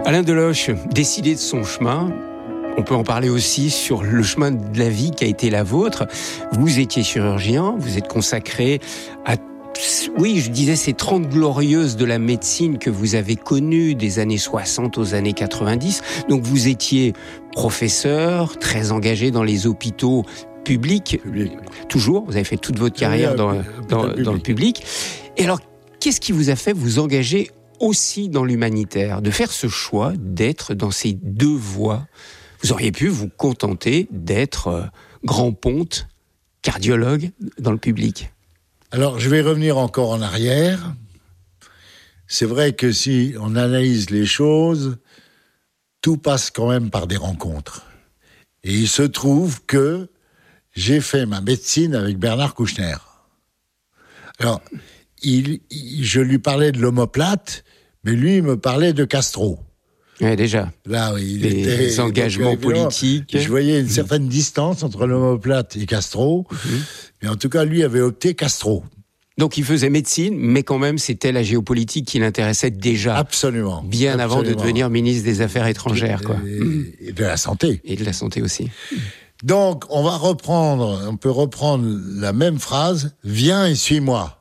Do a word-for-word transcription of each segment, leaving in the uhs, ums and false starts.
Alain Deloche, décidé de son chemin. On peut en parler aussi sur le chemin de la vie qui a été la vôtre. Vous étiez chirurgien, vous êtes consacré à, oui, je disais, ces trente glorieuses de la médecine que vous avez connues des années soixante aux années quatre-vingt-dix. Donc vous étiez professeur, très engagé dans les hôpitaux publics. Public. Toujours, vous avez fait toute votre carrière oui, dans, dans, dans, dans le public. Et alors, qu'est-ce qui vous a fait vous engager aussi dans l'humanitaire, de faire ce choix d'être dans ces deux voies? Vous auriez pu vous contenter d'être euh, grand ponte, cardiologue dans le public. Alors, je vais revenir encore en arrière. C'est vrai que si on analyse les choses, tout passe quand même par des rencontres. Et il se trouve que j'ai fait ma médecine avec Bernard Kouchner. Alors, il, il, je lui parlais de l'omoplate, mais lui, il me parlait de Castro. Oui, déjà. Là, oui, il les était, engagements donc, politiques. Je voyais une mmh. certaine distance entre l'omoplate et Castro, mmh. mais en tout cas, lui avait opté Castro. Donc, il faisait médecine, mais quand même, c'était la géopolitique qui l'intéressait déjà. Absolument. Bien absolument. avant de devenir ministre des Affaires étrangères, quoi. Et, et de la santé. Et de la santé aussi. Donc, on va reprendre, on peut reprendre la même phrase, viens et suis-moi.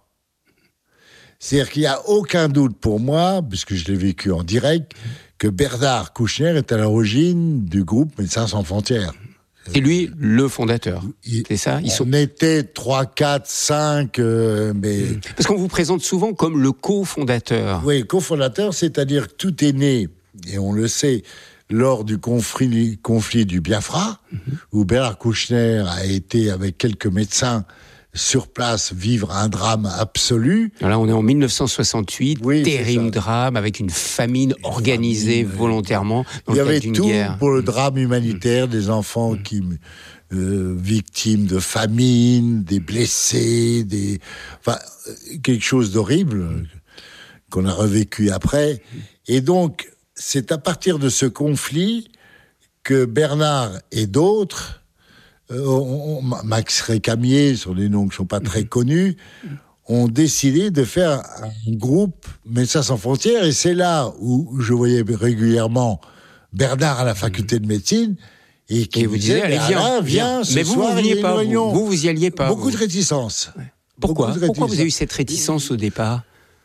C'est-à-dire qu'il n'y a aucun doute pour moi, puisque je l'ai vécu en direct, que Bernard Kouchner est à l'origine du groupe Médecins sans frontières. C'est lui le fondateur, il, c'est ça? Ils on sont... était trois, quatre, cinq, euh, mais... Parce qu'on vous présente souvent comme le cofondateur. Oui, cofondateur, c'est-à-dire que tout est né, et on le sait, lors du conflit, conflit du Biafra, mm-hmm. où Bernard Kouchner a été, avec quelques médecins, sur place, vivre un drame absolu. Alors là, on est en mille neuf cent soixante-huit, oui, terrible drame, avec une famine une organisée famine, volontairement dans il le cadre d'une guerre. Il y avait tout pour le drame humanitaire, mmh. des enfants mmh. qui euh, victimes de famine, des blessés, des, enfin, quelque chose d'horrible mmh. qu'on a revécu après. Et donc, c'est à partir de ce conflit que Bernard et d'autres, Euh, on, on, Max Récamier, sur des noms qui ne sont pas très connus, ont décidé de faire un groupe Médecins sans frontières, et c'est là où je voyais régulièrement Bernard à la faculté de médecine, et qui et vous disait, allez, viens, Alain, viens, ce mais vous, soir, vous veniez pas, vous, vous, vous y alliez pas. Beaucoup vous. de réticence. Ouais. Pourquoi de réticence. Pourquoi vous avez eu cette réticence au départ?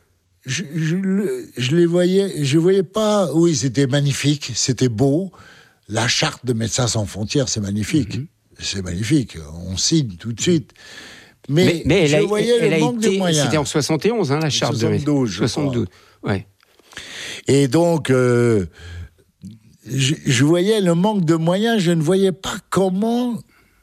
Je, je, je les voyais, je voyais pas, oui, c'était magnifique, c'était beau, la charte de Médecins sans frontières, c'est magnifique. Mm-hmm. C'est magnifique, on signe tout de suite. Mais, mais, mais je elle a, voyais elle le a manque été, de moyens. C'était en soixante et onze, hein, la charte soixante-douze, de soixante-douze. Ouais. Et donc, euh, je, je voyais le manque de moyens. Je ne voyais pas comment,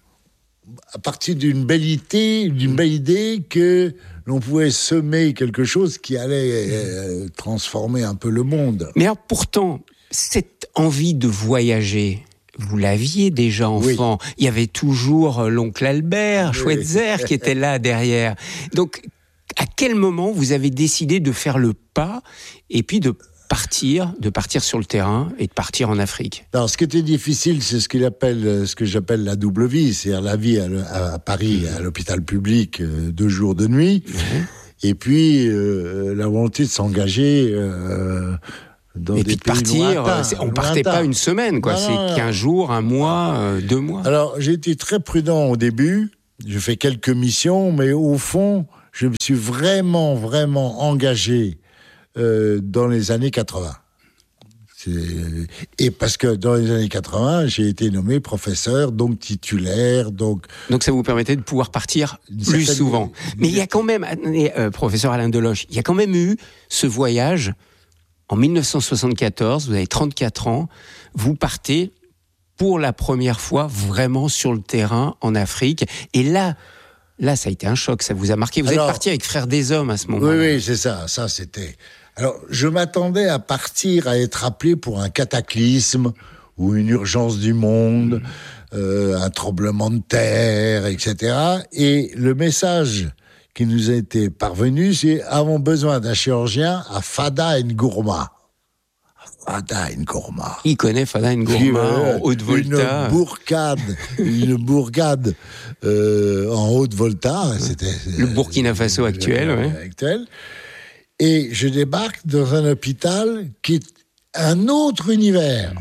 à partir d'une belle idée, d'une belle idée, que l'on pouvait semer quelque chose qui allait euh, transformer un peu le monde. Mais alors, pourtant, cette envie de voyager, vous l'aviez déjà enfant. Oui. Il y avait toujours l'oncle Albert, oui. Schweitzer, qui était là derrière. Donc, à quel moment vous avez décidé de faire le pas et puis de partir, de partir sur le terrain et de partir en Afrique? Alors, ce qui était difficile, c'est ce qu'il appelle, ce que j'appelle la double vie, c'est-à-dire la vie à, à Paris, à l'hôpital public, deux jours de nuit, mmh. et puis euh, la volonté de s'engager. Euh, Dans et des puis de partir, lointains, on partait lointains. pas une semaine, quoi. Non, c'est non, quinze jours, un mois, euh, deux mois. Alors, j'ai été très prudent au début. Je fais quelques missions, mais au fond, je me suis vraiment, vraiment engagé euh, dans les années quatre-vingts. C'est... Et parce que dans les années quatre-vingts, j'ai été nommé professeur, donc titulaire, donc... Donc ça vous permettait de pouvoir partir plus certaine... souvent. Mais il y a quand même, euh, professeur Alain Deloche, il y a quand même eu ce voyage... En mille neuf cent soixante-quatorze, vous avez trente-quatre ans, vous partez pour la première fois vraiment sur le terrain en Afrique. Et là, là, ça a été un choc, ça vous a marqué. Vous Alors, êtes parti avec Frères des Hommes à ce moment-là. Oui, oui, c'est ça, ça c'était... Alors, je m'attendais à partir, à être appelé pour un cataclysme ou une urgence du monde, mmh. euh, un tremblement de terre, et cetera. Et le message qui nous a été parvenu, c'est « avons besoin d'un chirurgien à Fada N'Gourma ». Fada N'Gourma. Il connaît Fada N'Gourma euh, en Haute-Volta. Une bourgade, une bourgade euh, en Haute-Volta. C'était, le Burkina Faso actuel. Euh, ouais. actuel. Et je débarque dans un hôpital qui est un autre univers.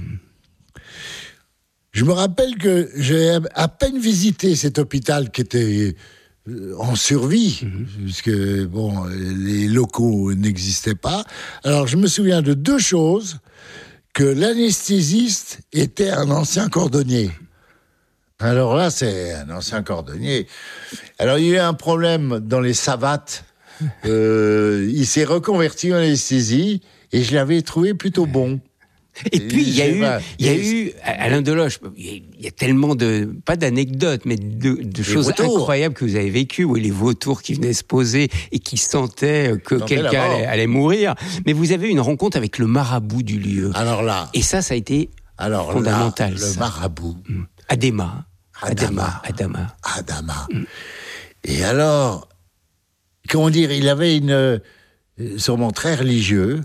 Je me rappelle que j'ai à peine visité cet hôpital qui était en survie, mmh. puisque bon, les locaux n'existaient pas. Alors je me souviens de deux choses, que l'anesthésiste était un ancien cordonnier. Alors là, c'est un ancien cordonnier. Alors il y a eu un problème dans les savates. Euh, il s'est reconverti en anesthésie et je l'avais trouvé plutôt bon. Et puis il y a eu, il y a eu Alain Deloche. Il y a tellement de, pas d'anecdotes, mais de, de choses vautours. incroyables que vous avez vécues. Oui, les vautours qui venaient se poser et qui sentaient que non, quelqu'un allait, allait mourir. Mais vous avez eu une rencontre avec le marabout du lieu. Alors là, et ça, ça a été alors fondamental. Là, le ça. marabout, mmh. Adama, Adama, Adama, Adama. Mmh. Et alors, comment dire, il avait une sûrement très religieux.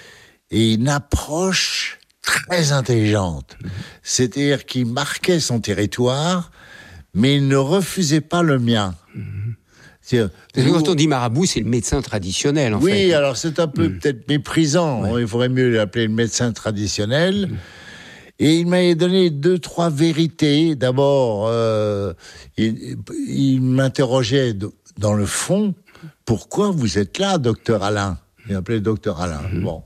Et une approche très intelligente. Mmh. C'est-à-dire qu'il marquait son territoire, mais il ne refusait pas le mien. Mmh. C'est-à-dire, vous... Quand on dit marabout, c'est le médecin traditionnel, en oui, fait. Oui, alors c'est un peu mmh. peut-être méprisant. Ouais. Il faudrait mieux l'appeler le médecin traditionnel. Mmh. Et il m'avait donné deux, trois vérités. D'abord, euh, il, il m'interrogeait de, dans le fond, pourquoi vous êtes là, docteur Alain ? Il m'appelait docteur Alain. Mmh. Bon.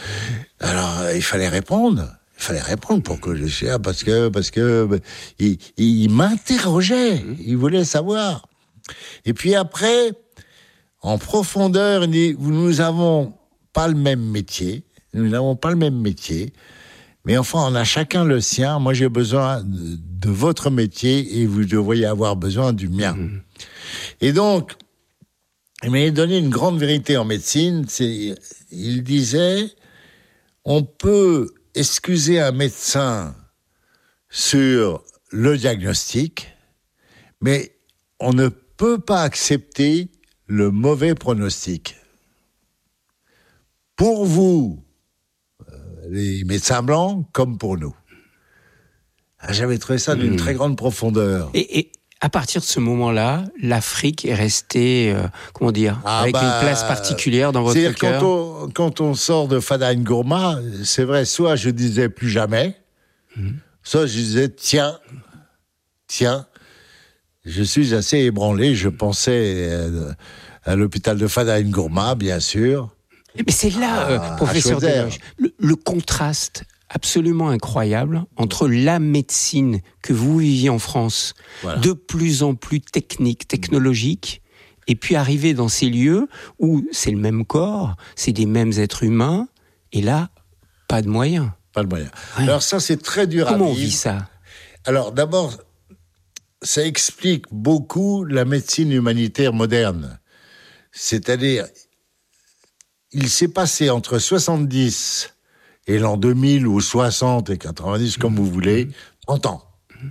Alors, il fallait répondre. Il fallait répondre pourquoi je suis là, parce que, parce que, il, il m'interrogeait. Il voulait savoir. Et puis après, en profondeur, il dit, nous n'avons pas le même métier. Nous n'avons pas le même métier. Mais enfin, on a chacun le sien. Moi, j'ai besoin de, de votre métier et vous devriez avoir besoin du mien. Mmh. Et donc, il m'a donné une grande vérité en médecine. C'est, il disait, on peut excuser un médecin sur le diagnostic, mais on ne peut pas accepter le mauvais pronostic. Pour vous, les médecins blancs, comme pour nous. J'avais trouvé ça d'une mmh. très grande profondeur. Et, et à partir de ce moment-là, l'Afrique est restée, euh, comment dire, ah avec bah, une place particulière dans votre cœur. C'est-à-dire quand on, quand on sort de Fada N'Gourma, c'est vrai, soit je disais plus jamais, mmh. soit je disais tiens, tiens, je suis assez ébranlé. Je pensais à l'hôpital de Fada N'Gourma, bien sûr. Mais c'est là, ah, euh, professeur Deloche, le, le contraste absolument incroyable entre la médecine que vous viviez en France, voilà. de plus en plus technique, technologique, et puis arriver dans ces lieux où c'est le même corps, c'est des mêmes êtres humains, et là, pas de moyens. Pas de moyens. Ouais. Alors ça, c'est très dur Comment à vivre. Comment on vit ça ? Alors d'abord, ça explique beaucoup la médecine humanitaire moderne. C'est-à-dire, il s'est passé entre soixante-dix et l'an deux mille, ou soixante et quatre-vingt-dix, comme vous voulez, trente ans.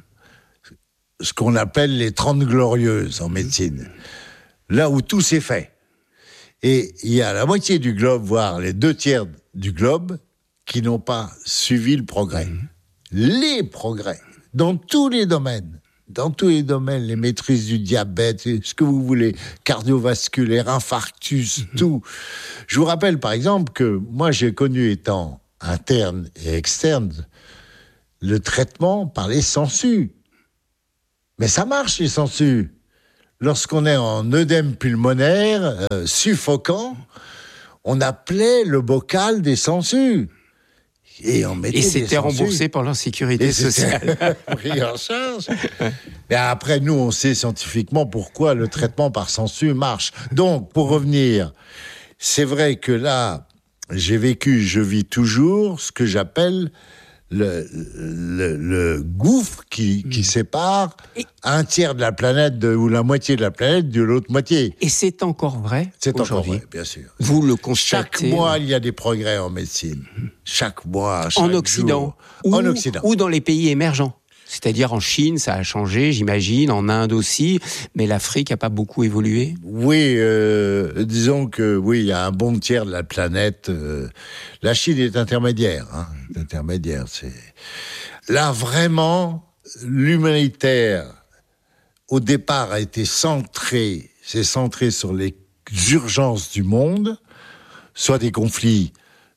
Ce qu'on appelle les trente glorieuses en médecine. Là où tout s'est fait. Et il y a la moitié du globe, voire les deux tiers du globe, qui n'ont pas suivi le progrès. Les progrès, dans tous les domaines. Dans tous les domaines, les maîtrises du diabète, ce que vous voulez, cardiovasculaire, infarctus, mmh. tout. Je vous rappelle, par exemple, que moi, j'ai connu, étant interne et externe, le traitement par les sangsues. Mais ça marche, les sangsues. Lorsqu'on est en œdème pulmonaire, euh, suffocant, on appelait le bocal des sangsues. Et, on et c'était remboursé par la sécurité sociale. Pris en charge. Mais après, nous, on sait scientifiquement pourquoi le traitement par sangsue marche. Donc, pour revenir, c'est vrai que là, j'ai vécu, je vis toujours ce que j'appelle le, le, le gouffre qui, qui sépare et un tiers de la planète de, ou la moitié de la planète de l'autre moitié. Et c'est encore vrai C'est aujourd'hui. encore vrai, bien sûr. Vous le constatez. Chaque mois, il y a des progrès en médecine. Chaque mois, chaque en Occident, jour. Ou, en Occident. Ou dans les pays émergents. C'est-à-dire en Chine, ça a changé, j'imagine, en Inde aussi, mais l'Afrique n'a pas beaucoup évolué. Oui, euh, disons que oui, il y a un bon tiers de la planète. Euh, la Chine est intermédiaire, hein, intermédiaire. C'est là vraiment l'humanitaire au départ a été centré, c'est centré sur les urgences du monde, soit des conflits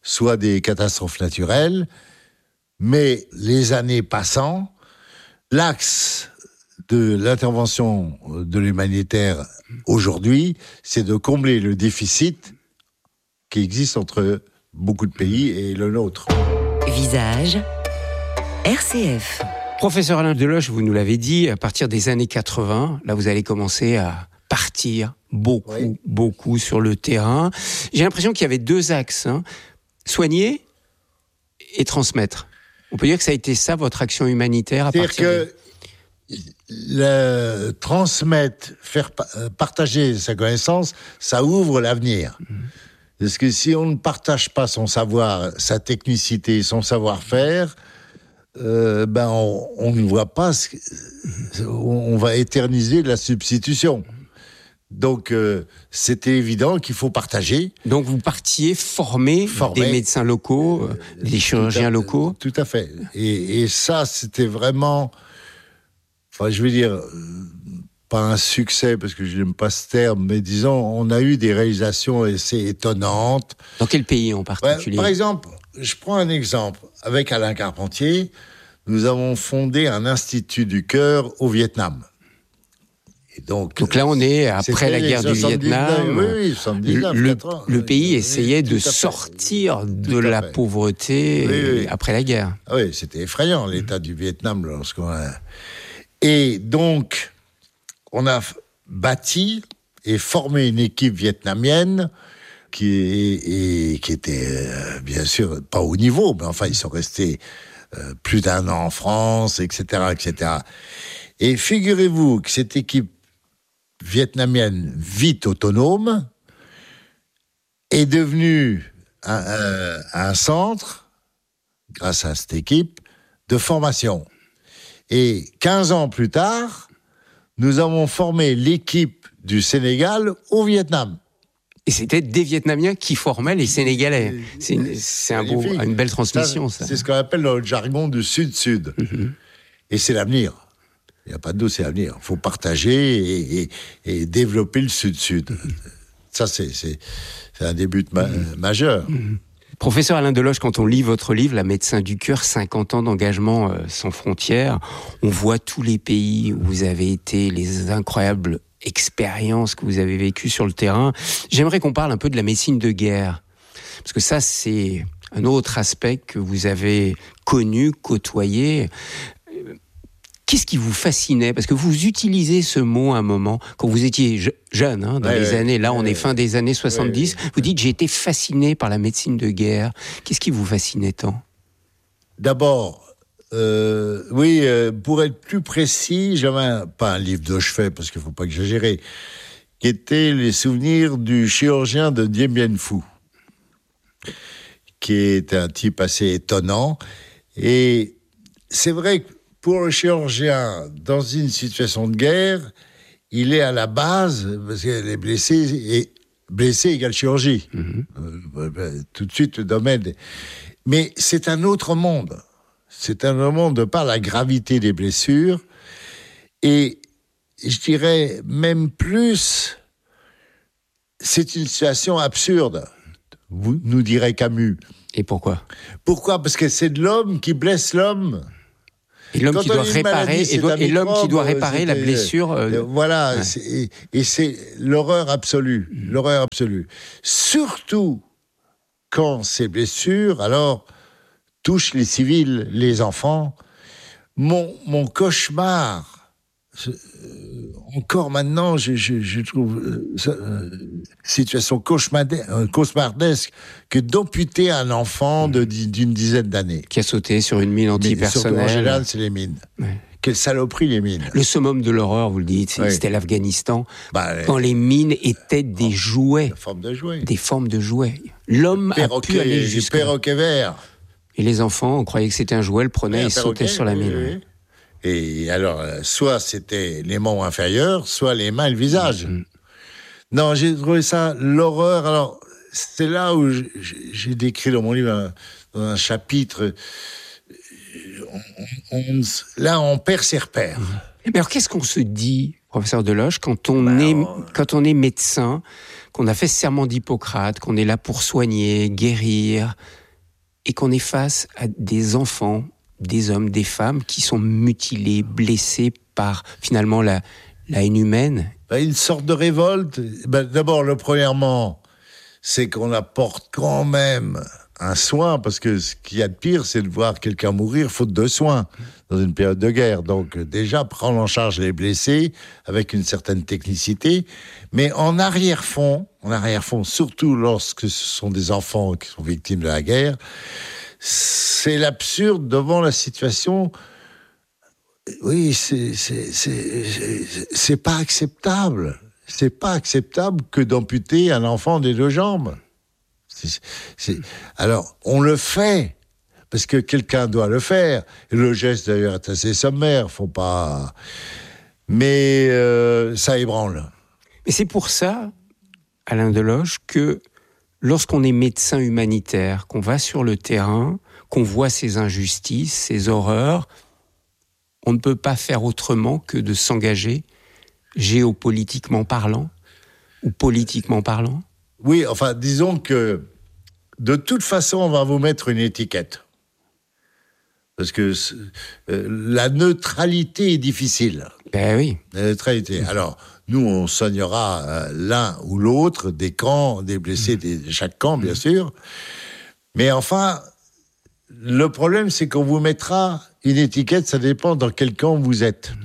soit des catastrophes naturelles. Mais les années passant, l'axe de l'intervention de l'humanitaire aujourd'hui, c'est de combler le déficit qui existe entre beaucoup de pays et le nôtre. Visage R C F. Professeur Alain Deloche, vous nous l'avez dit, à partir des années quatre-vingts, là vous allez commencer à partir beaucoup, oui. beaucoup sur le terrain. J'ai l'impression qu'il y avait deux axes, hein, soigner et transmettre. On peut dire que ça a été ça, votre action humanitaire à C'est-à-dire partir que de... le transmettre, faire partager sa connaissance, ça ouvre l'avenir. Mmh. Parce que si on ne partage pas son savoir, sa technicité, son savoir-faire, euh, ben on, on ne voit pas, ce, on va éterniser la substitution. Donc, euh, c'était évident qu'il faut partager. Donc, vous partiez former, former des médecins locaux, euh, des chirurgiens tout à, locaux. Tout à fait. Et, et ça, c'était vraiment, enfin, je veux dire, pas un succès, parce que je n'aime pas ce terme, mais disons, on a eu des réalisations assez étonnantes. Dans quel pays en particulier ? Par exemple, je prends un exemple. Avec Alain Carpentier, nous avons fondé un institut du cœur au Vietnam. Et donc, donc là, on est après la guerre du Vietnam. Oui, oui, soixante-dix-neuf, le, ans, le pays oui, essayait oui, de sortir de la fait. pauvreté oui, oui. après la guerre. Ah oui, c'était effrayant, l'état du Vietnam. Lorsqu'on a... Et donc, on a bâti et formé une équipe vietnamienne qui, est, et, qui était, euh, bien sûr, pas au niveau, mais enfin, ils sont restés euh, plus d'un an en France, et cetera, et cetera. Et figurez-vous que cette équipe vietnamienne vite autonome est devenue un, un, un centre, grâce à cette équipe, de formation. Et quinze ans plus tard, nous avons formé l'équipe du Sénégal au Vietnam. Et c'était des Vietnamiens qui formaient les Sénégalais. C'est une, c'est un beau, une belle transmission, ça. ça. C'est ce qu'on appelle dans le jargon du Sud-Sud. Mm-hmm. Et c'est l'avenir. Il n'y a pas de doute, c'est l'avenir. Il faut partager et, et, et développer le Sud-Sud. Mmh. Ça, c'est, c'est, c'est un début ma- mmh. majeur. Mmh. Professeur Alain Deloche, quand on lit votre livre, La médecin du cœur, cinquante ans d'engagement euh, sans frontières, on voit tous les pays où vous avez été, les incroyables expériences que vous avez vécues sur le terrain. J'aimerais qu'on parle un peu de la médecine de guerre. Parce que ça, c'est un autre aspect que vous avez connu, côtoyé. Qu'est-ce qui vous fascinait ? Parce que vous utilisez ce mot à un moment, quand vous étiez je- jeune, hein, dans ouais, les ouais, années, là on ouais, est fin des années soixante-dix, ouais, vous dites « j'ai été fasciné par la médecine de guerre ». Qu'est-ce qui vous fascinait tant ? D'abord, euh, oui, euh, pour être plus précis, j'avais un, pas un livre de chevet, parce qu'il ne faut pas exagérer, qui était les souvenirs du chirurgien de Dien Bien Phu, qui est un type assez étonnant. Et c'est vrai que pour le chirurgien, dans une situation de guerre, il est à la base, parce qu'elle est blessée, et blessé égale chirurgie. Mm-hmm. Euh, tout de suite, le domaine. Mais c'est un autre monde. C'est un autre monde de par la gravité des blessures. Et je dirais même plus, c'est une situation absurde, vous, nous dirait Camus. Et pourquoi ? Pourquoi ? Parce que c'est de l'homme qui blesse l'homme. Et l'homme qui doit réparer, maladie, et, doit, et l'homme qui doit réparer c'était, la blessure. Euh, voilà, ouais. c'est, et, et c'est l'horreur absolue, mmh. l'horreur absolue. Surtout quand ces blessures, alors, touchent les civils, les enfants. Mon, mon cauchemar, euh, encore maintenant, je, je, je trouve euh, euh, situation cauchemardesque, euh, cauchemardesque que d'amputer un enfant de, d'une dizaine d'années. Qui a sauté sur une mine antipersonnelle. En général, c'est les mines. Ouais. Quelle saloperie, les mines. Le summum de l'horreur, vous le dites, oui. C'était l'Afghanistan. Bah, quand les mines étaient des jouets. Des formes de jouets. Des formes de jouets. L'homme a pu aller jusqu'à... Les perroquets verts. Et les enfants, on croyait que c'était un jouet, le prenaient et sautaient sur la mine. Oui, oui. Et alors, soit c'était les membres inférieurs, soit les mains et le visage. Mmh. Non, j'ai trouvé ça l'horreur. Alors, c'est là où j'ai décrit dans mon livre, dans un chapitre, on, on, on, là, on perd ses repères. Mais alors, qu'est-ce qu'on se dit professeur Deloche, quand on, ben, est, on... quand on est médecin, qu'on a fait ce serment d'Hippocrate, qu'on est là pour soigner, guérir, et qu'on est face à des enfants, des hommes, des femmes qui sont mutilés, blessés par finalement la, la haine humaine. Ben, une sorte de révolte. Ben, d'abord, le premièrement, c'est qu'on apporte quand même un soin, parce que ce qu'il y a de pire, c'est de voir quelqu'un mourir faute de soins dans une période de guerre. Donc déjà, prendre en charge les blessés avec une certaine technicité, mais en arrière-fond, en arrière-fond, surtout lorsque ce sont des enfants qui sont victimes de la guerre, c'est l'absurde devant la situation. Oui, c'est, c'est, c'est, c'est, c'est pas acceptable. C'est pas acceptable que d'amputer un enfant des deux jambes. C'est, c'est... Alors, on le fait, parce que quelqu'un doit le faire. Et le geste, d'ailleurs, est assez sommaire, faut pas... Mais euh, ça ébranle. Mais c'est pour ça, Alain Deloche, que lorsqu'on est médecin humanitaire, qu'on va sur le terrain, qu'on voit ces injustices, ces horreurs, on ne peut pas faire autrement que de s'engager, géopolitiquement parlant, ou politiquement parlant. Oui, enfin, disons que de toute façon, on va vous mettre une étiquette. Parce que euh, la neutralité est difficile. Ben oui. La neutralité. Alors, nous, on soignera euh, l'un ou l'autre des camps, des blessés de chaque camp, bien sûr. Mais enfin, le problème, c'est qu'on vous mettra une étiquette, ça dépend dans quel camp vous êtes.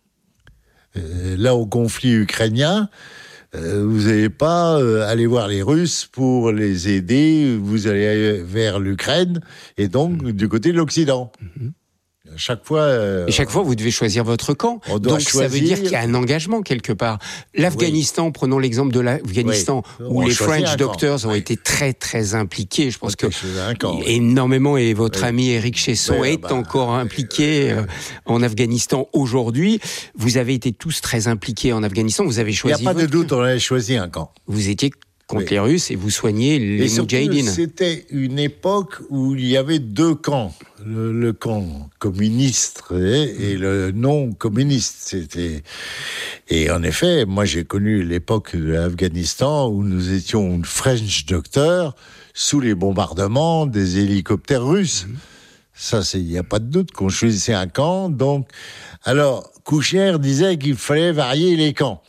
Euh, là, au conflit ukrainien, Euh, vous n'allez pas euh, aller voir les Russes pour les aider, vous allez aller vers l'Ukraine, et donc mmh. du côté de l'Occident. Mmh. Chaque fois... Euh, et chaque fois, vous devez choisir votre camp. Donc choisir... ça veut dire qu'il y a un engagement quelque part. L'Afghanistan, oui. Prenons l'exemple de l'Afghanistan, oui. où on les French Doctors ont oui. été très très impliqués. Je pense que camp, oui. énormément, et votre oui. ami Éric Chesson oui, est bah, encore impliqué euh, en Afghanistan aujourd'hui. Vous avez été tous très impliqués en Afghanistan, vous avez choisi... Il n'y a pas de doute, on avait choisi un camp. Vous étiez contre oui. les Russes et vous soignez les Moudjahidines. C'était une époque où il y avait deux camps, le, le camp communiste et, et le non communiste. C'était et en effet, moi j'ai connu l'époque de l'Afghanistan où nous étions une French Doctor sous les bombardements des hélicoptères russes. Mmh. Ça, c'est il y a pas de doute qu'on choisissait un camp. Donc, alors Kouchner disait qu'il fallait varier les camps.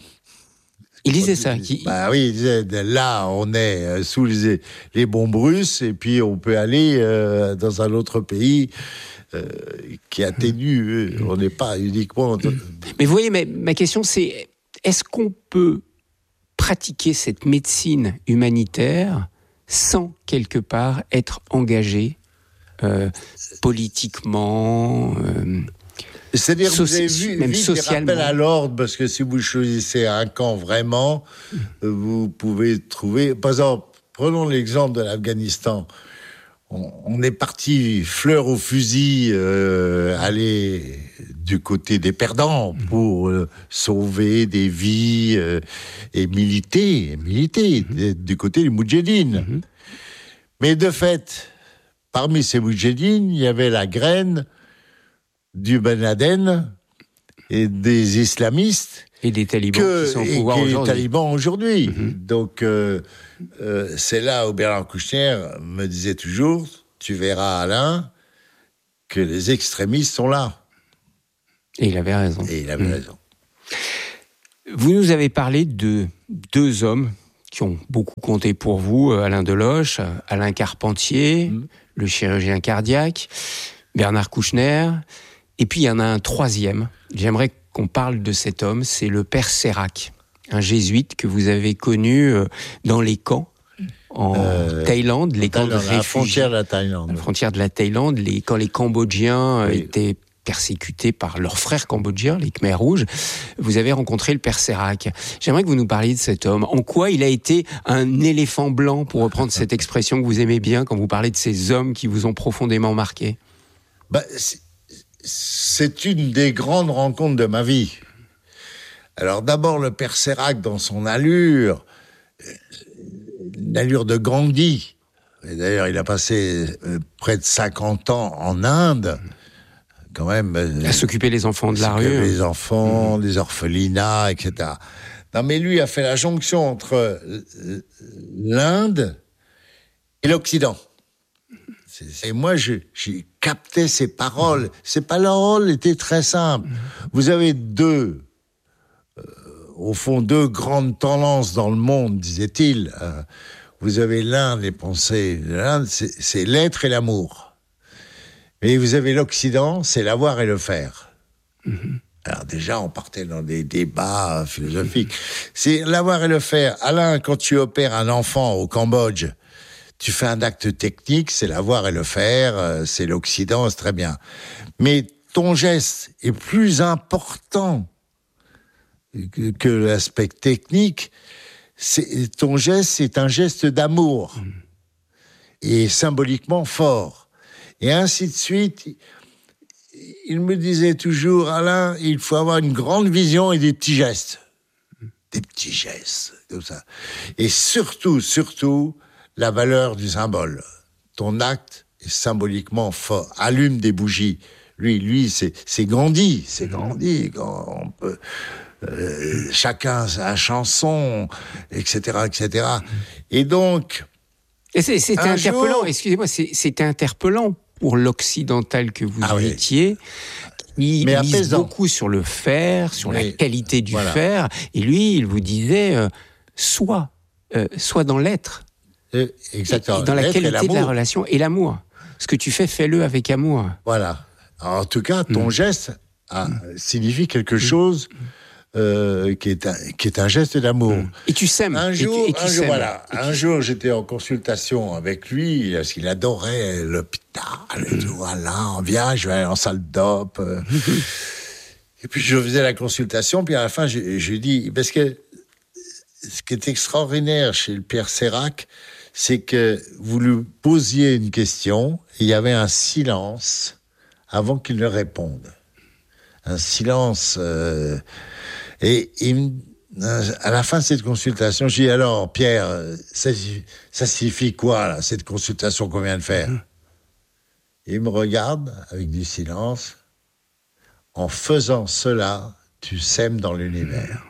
Il disait ça. Qui... Bah oui, il disait, là, on est sous les, les bombes russes, et puis on peut aller euh, dans un autre pays euh, qui atténue. On n'est pas uniquement... Mais vous voyez, ma, ma question, c'est, est-ce qu'on peut pratiquer cette médecine humanitaire sans, quelque part, être engagé euh, politiquement euh, C'est-à-dire que Soci- vous avez vu, même vu socialement. des rappels à l'ordre, parce que si vous choisissez un camp vraiment, mmh. vous pouvez trouver... Par exemple, prenons l'exemple de l'Afghanistan. On, on est parti fleur au fusil, euh, aller du côté des perdants mmh. pour euh, sauver des vies euh, et militer, militer mmh. du côté des Moudjahidines. Mmh. Mais de fait, parmi ces Moudjahidines, il y avait la graine du Ben Laden et des islamistes et des talibans que, qui sont au pouvoir et aujourd'hui. Les talibans aujourd'hui. Mm-hmm. Donc euh, euh, c'est là où Bernard Kouchner me disait toujours, tu verras Alain, que les extrémistes sont là. Et il avait raison. Et il avait mmh. raison. Vous nous avez parlé de deux hommes qui ont beaucoup compté pour vous, Alain Deloche, Alain Carpentier, mmh. le chirurgien cardiaque, Bernard Kouchner. Et puis, il y en a un troisième. J'aimerais qu'on parle de cet homme. C'est le père Sérac, un jésuite que vous avez connu dans les camps en euh, Thaïlande, les camps de réfugiés. La frontière de la Thaïlande. La frontière de la Thaïlande, les, quand les Cambodgiens oui. étaient persécutés par leurs frères cambodgiens, les Khmers rouges. Vous avez rencontré le père Sérac. J'aimerais que vous nous parliez de cet homme. En quoi il a été un éléphant blanc, pour reprendre cette expression que vous aimez bien quand vous parlez de ces hommes qui vous ont profondément marqué? Bah, c'est... C'est une des grandes rencontres de ma vie. Alors d'abord, le père Sérac, dans son allure, l'allure de Gandhi. Et d'ailleurs, il a passé près de cinquante ans en Inde, quand même. À s'occuper des enfants de la rue. Les enfants, mmh. des orphelinats, et cetera. Non, mais lui a fait la jonction entre l'Inde et l'Occident. Et moi, je, j'ai capté ses paroles. Ses paroles étaient très simples. Vous avez deux, euh, au fond, deux grandes tendances dans le monde, disait-il. Euh, vous avez l'Inde, les pensées. L'Inde, c'est, c'est l'être et l'amour. Et vous avez l'Occident, c'est l'avoir et le faire. Mm-hmm. Alors déjà, on partait dans des débats philosophiques. C'est l'avoir et le faire. Alain, quand tu opères un enfant au Cambodge, tu fais un acte technique, c'est l'avoir et le faire, c'est l'Occident, c'est très bien. Mais ton geste est plus important que, que l'aspect technique. C'est, ton geste, c'est un geste d'amour. Mmh. Et symboliquement fort. Et ainsi de suite. Il me disait toujours, Alain, il faut avoir une grande vision et des petits gestes. Des petits gestes, comme ça. Et surtout, surtout, la valeur du symbole. Ton acte est symboliquement fort. Allume des bougies. Lui, lui, c'est, c'est Gandhi. C'est Gandhi. On peut, euh, chacun sa chanson, et cetera, et cetera. Et donc... Et c'est, c'était interpellant, jour... excusez-moi, c'est, c'était interpellant pour l'occidental que vous ah étiez. Oui. Il mise beaucoup sur le faire, sur oui. la qualité du voilà. faire. Et lui, il vous disait, euh, sois, euh, sois dans l'être. Euh, exactement. Et dans la l'être qualité de la relation et l'amour. Ce que tu fais, fais-le avec amour. Voilà. Alors, en tout cas, ton mmh. geste a, mmh. signifie quelque chose euh, qui, est un, qui est un geste d'amour. Mmh. Et tu sèmes. Un jour, et, et tu un sèmes. jour, voilà, et un tu... jour, j'étais en consultation avec lui parce qu'il adorait l'hôpital. Mmh. Voilà, on vient, je vais aller en salle d'op. Euh. Et puis je faisais la consultation, puis à la fin, je, je lui dis parce que ce qui est extraordinaire chez le Pierre Sérac, c'est que vous lui posiez une question, et il y avait un silence avant qu'il ne réponde. Un silence. Euh, et, et à la fin de cette consultation, je dis alors, Pierre, ça, ça signifie quoi, là, cette consultation qu'on vient de faire ? mmh. Et il me regarde avec du silence. En faisant cela, tu sèmes dans l'univers.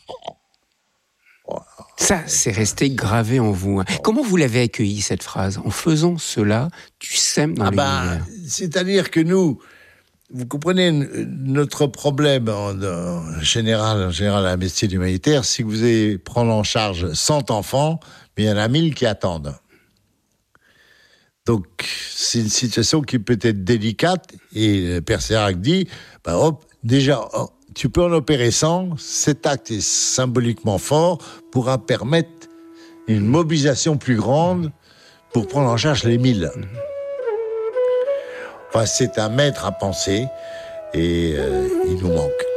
Ça, c'est resté gravé en vous. Hein. Comment vous l'avez accueilli, cette phrase ? En faisant cela, tu sèmes dans ah l'univers. Bah, c'est-à-dire que nous, vous comprenez, notre problème en, en général, en général à la médecine humanitaire, c'est que vous allez prendre en charge cent enfants, mais il y en a mille qui attendent. Donc, c'est une situation qui peut être délicate, et le Père Sérac dit, bah hop, déjà... Hop, tu peux en opérer cent, cet acte est symboliquement fort, pourra permettre une mobilisation plus grande pour prendre en charge les mille. Enfin, c'est un maître à penser et euh, il nous manque.